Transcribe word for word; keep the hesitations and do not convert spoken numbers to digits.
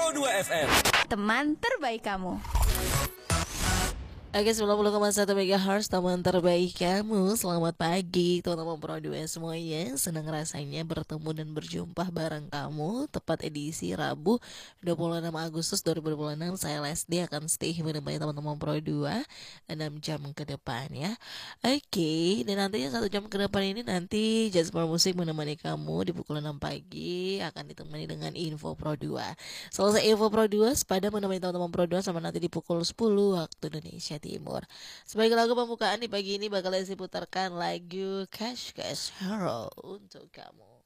Pro dua F M, teman terbaik kamu. Oke, sembilan puluh koma satu megahertz teman terbaik kamu. Selamat pagi teman-teman Pro dua semuanya. Senang rasanya bertemu dan berjumpa bareng kamu. Tepat edisi Rabu dua puluh enam Agustus dua ribu dua puluh enam. Saya Leslie akan stay menemani teman-teman Pro dua enam jam ke depan ya. Oke, dan nantinya satu jam ke depan ini nanti Jasper Musik menemani kamu di pukul enam pagi. Akan ditemani dengan info Pro dua. Selesai info Pro dua, sepada menemani teman-teman Pro dua sama nanti di pukul sepuluh waktu Indonesia Timur. Sebagai lagu pembukaan di pagi ini bakal saya putarkan lagu Cash Cash Hero untuk kamu.